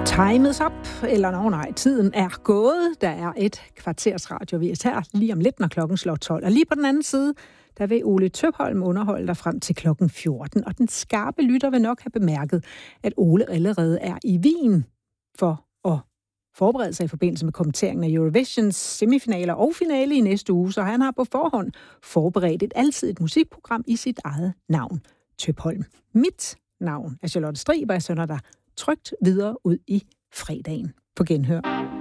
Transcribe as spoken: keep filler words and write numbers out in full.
Time's up, eller nå nej, tiden er gået. Der er et kvarters radiovis her lige om lidt, når klokken slår tolv. Og lige på den anden side, der vil Ole Tøpholm underholde dig frem til klokken fjorten. Og den skarpe lytter vil nok have bemærket, at Ole allerede er i Wien for at forberede sig i forbindelse med kommenteringen af Eurovisions semifinaler og finale i næste uge. Så han har på forhånd forberedt et alsidigt musikprogram i sit eget navn, Tøpholm. Mit navn er Charlotte Strib, og jeg sender dig trygt videre ud i fredagen. På genhør.